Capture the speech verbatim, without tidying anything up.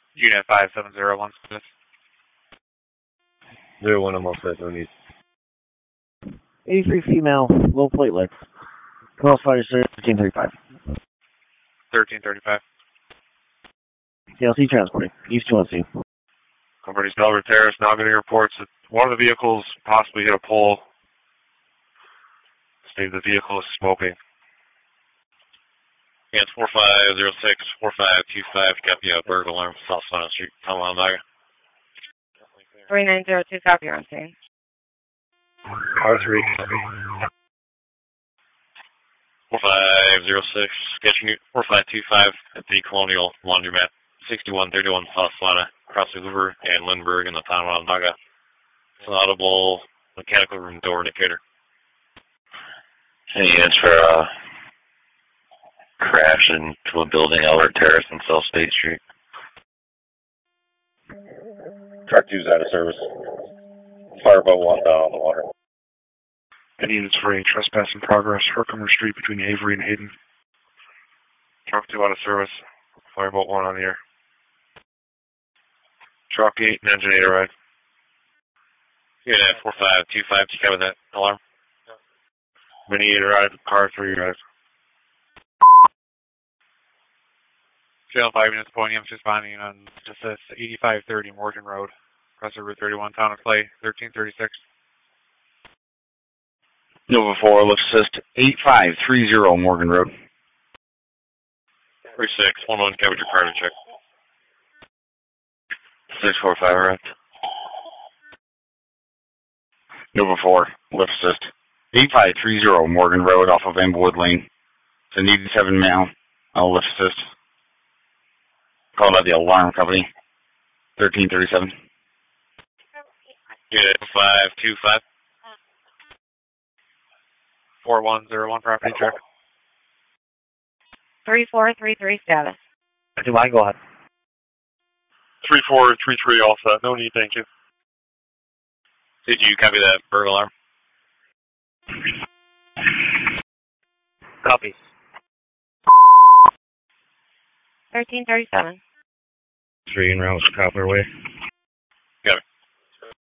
Unit five seven zero one Smith. Zero one, I'm all set, no need. eighty-three female, low platelets. Call fire service thirteen thirty-five. thirteen thirty-five. C L C transporting. East two one C. Company Delaware Terrace, now getting reports that one of the vehicles possibly hit a pole. State the vehicle is smoking. Yes, four five zero six, four five two five, copy a burglar alarm, South Santa Street, Tonawanda. three nine zero two, copy, you're on scene. R three. four five zero six, sketching four five two five at the Colonial Laundromat, sixty-one thirty-one South Santa, across the Hoover and Lindbergh in the Tonawanda. It's an audible mechanical room door indicator. Any units for uh, crash into a building, Albert Terrace and South State Street? Truck two's out of service. Fireboat one down on the water. Any units for a trespass in progress, Herkimer Street between Avery and Hayden. Truck two out of service. Fireboat one on the air. Truck eight and engine eight arrived. Unit four five two five, do you cover that alarm? Mini eight arrived, car three arrived. Channel five units Ponium responding on just this eighty-five thirty Morgan Road, across the Route thirty-one, Town of Clay, thirteen thirty-six. Nova four, lift assist, eight five three zero Morgan Road. three six one one, covered your card check. six four five arrived. Nova four, lift assist, eight five three zero Morgan Road off of Amblewood Lane. It's an eighty-seven male, I'll lift assist. Called out the alarm company, thirteen thirty-seven. Unit five two five. four one zero one property check. three four three three, status. Do I go ahead? three four three three, all set. No need, thank you. Did you copy that burglar alarm? Copy. thirteen thirty-seven. Three en route, Copper Way.